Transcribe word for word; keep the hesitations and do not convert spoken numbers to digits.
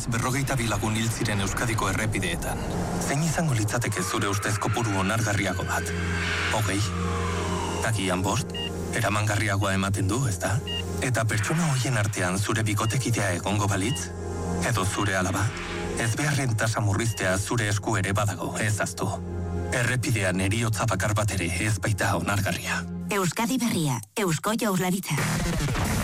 urtez berrogeita bi lagun hil ziren Euskadiko errepideetan. Zein izango litzateke zure ustez kopuru onargarriago bat? Hogei? Tagian bost? Eramangarriagoa ematen du, ezta? Eta pertsona hoien artean zure bikotekidea egongo balitz? Edo zure alaba? Ez beharren tasa murriztea zure esku ere badago, ez aztu. Errepidean eriotza bakar bat ere ez baita onargarria. Euskadi Berria, Eusko Jaurlaritza.